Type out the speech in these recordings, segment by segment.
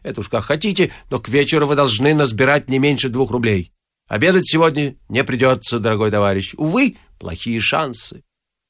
Это уж как хотите, но к вечеру вы должны насбирать не меньше 2 рублей. Обедать сегодня не придется, дорогой товарищ. Увы, плохие шансы.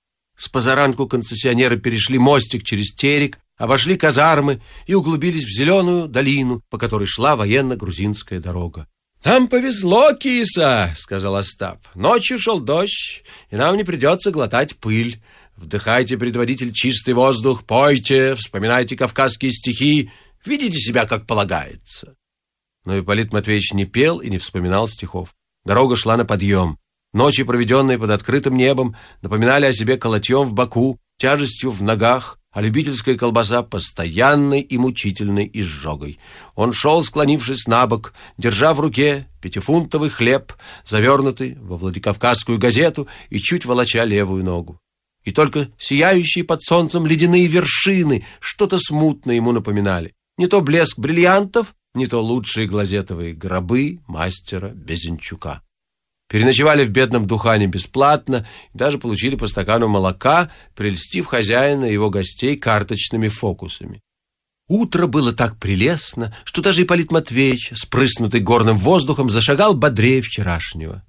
С позаранку концессионеры перешли мостик через Терек, обошли казармы и углубились в зеленую долину, по которой шла военно-грузинская дорога. «Нам повезло, киса», — сказал Остап. «Ночью шел дождь, и нам не придется глотать пыль. Вдыхайте, предводитель, чистый воздух, пойте, вспоминайте кавказские стихи, ведите себя, как полагается». Но Ипполит Матвеевич не пел и не вспоминал стихов. Дорога шла на подъем. Ночи, проведенные под открытым небом, напоминали о себе колотьем в боку, тяжестью в ногах, а любительская колбаса постоянной и мучительной изжогой. Он шел, склонившись на бок, держа в руке 5-фунтовый хлеб, завернутый во Владикавказскую газету и чуть волоча левую ногу. И только сияющие под солнцем ледяные вершины что-то смутно ему напоминали. Не то блеск бриллиантов, не то лучшие глазетовые гробы мастера Безенчука. Переночевали в Бедном Духане бесплатно и даже получили по стакану молока, прельстив хозяина и его гостей карточными фокусами. Утро было так прелестно, что даже Ипполит Матвеевич, спрыснутый горным воздухом, зашагал бодрее вчерашнего.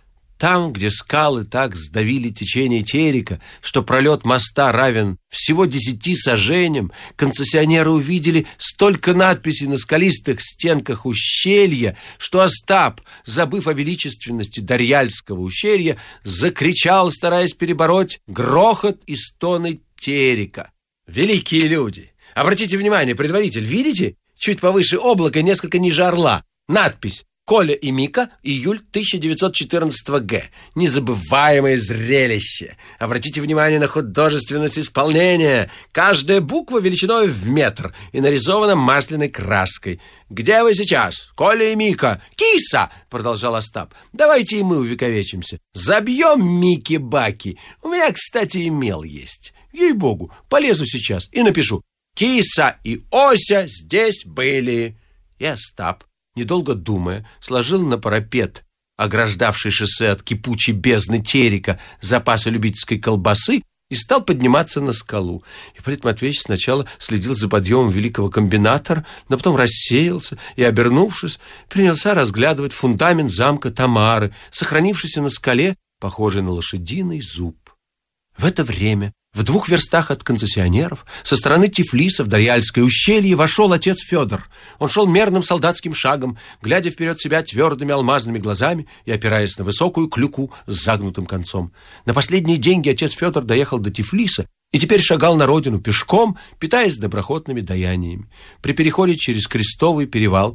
Там, где скалы так сдавили течение Терека, что пролет моста равен всего 10 саженям, концессионеры увидели столько надписей на скалистых стенках ущелья, что Остап, забыв о величественности Дарьяльского ущелья, закричал, стараясь перебороть грохот и стоны Терека. «Великие люди! Обратите внимание, предводитель, видите? Чуть повыше облака, несколько ниже орла. Надпись «Коля и Мика, июль 1914 г. Незабываемое зрелище. Обратите внимание на художественность исполнения. Каждая буква величиной в метр и нарисована масляной краской. Где вы сейчас? Коля и Мика. Киса!» — продолжал Остап. «Давайте и мы увековечимся. Забьем Мики-баки. У меня, кстати, имейл есть. Ей-богу, полезу сейчас и напишу: Киса и Ося здесь были». И Остап, недолго думая, сложил на парапет, ограждавший шоссе от кипучей бездны Терека, запасы любительской колбасы и стал подниматься на скалу. Ипполит Матвеевич сначала следил за подъемом великого комбинатора, но потом рассеялся и, обернувшись, принялся разглядывать фундамент замка Тамары, сохранившийся на скале, похожий на лошадиный зуб. В это время в 2 верстах от концессионеров со стороны Тифлиса в Дарьяльское ущелье вошел отец Федор. Он шел мерным солдатским шагом, глядя вперед себя твердыми алмазными глазами и опираясь на высокую клюку с загнутым концом. На последние деньги отец Федор доехал до Тифлиса и теперь шагал на родину пешком, питаясь доброхотными даяниями. При переходе через Крестовый перевал,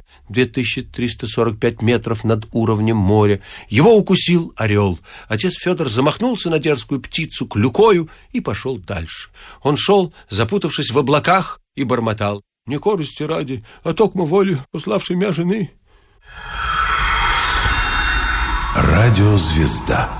2345 метров над уровнем моря, его укусил орел. Отец Федор замахнулся на дерзкую птицу клюкою и пошел дальше. Он шел, запутавшись в облаках, и бормотал: «Не корысти ради, а токмо воли пославшей мя жены». Радиозвезда.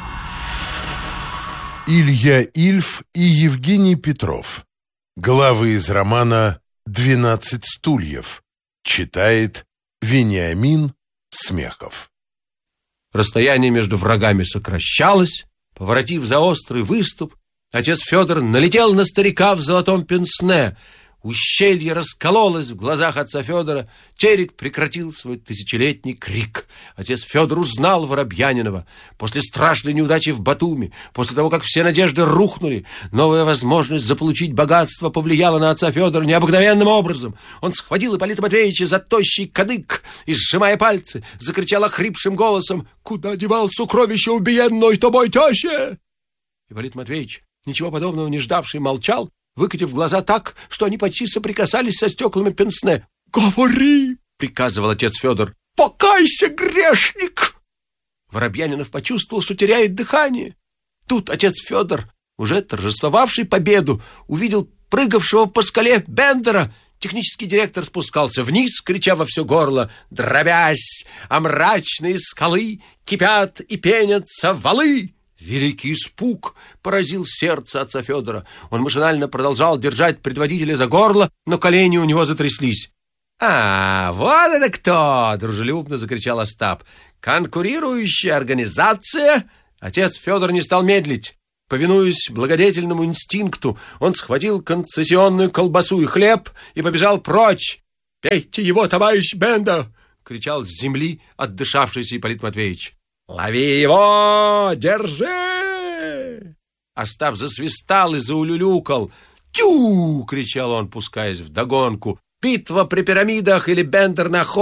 Илья Ильф и Евгений Петров. Главы из романа «12 стульев». Читает Вениамин Смехов. Расстояние между врагами сокращалось. Поворотив за острый выступ, отец Федор налетел на старика в золотом пенсне. Ущелье раскололось в глазах отца Федора. Терек прекратил свой тысячелетний крик. Отец Федор узнал Воробьянинова. После страшной неудачи в Батуми, после того, как все надежды рухнули, новая возможность заполучить богатство повлияла на отца Федора необыкновенным образом. Он схватил Ипполита Матвеевича за тощий кадык и, сжимая пальцы, закричал охрипшим голосом: «Куда девал сокровище убиенной тобой тещи?» Ипполит Матвеевич, ничего подобного не ждавший, молчал, выкатив глаза так, что они почти соприкасались со стеклами пенсне. «Говори!» — приказывал отец Федор. «Покайся, грешник!» Воробьянинов почувствовал, что теряет дыхание. Тут отец Федор, уже торжествовавший победу, увидел прыгавшего по скале Бендера. Технический директор спускался вниз, крича во все горло: «Дробясь, а мрачные скалы кипят и пенятся валы!» Великий испуг поразил сердце отца Федора. Он машинально продолжал держать предводителя за горло, но колени у него затряслись. «А, вот это кто!» — дружелюбно закричал Остап. «Конкурирующая организация?» Отец Федор не стал медлить. Повинуясь благодетельному инстинкту, он схватил концессионную колбасу и хлеб и побежал прочь. «Пейте его, товарищ Бендер!» — кричал с земли отдышавшийся Ипполит Матвеевич. «Лови его! Держи!» Остап засвистал и заулюлюкал. «Тю!» — кричал он, пускаясь вдогонку. «Битва при пирамидах или Бендер на охоте!»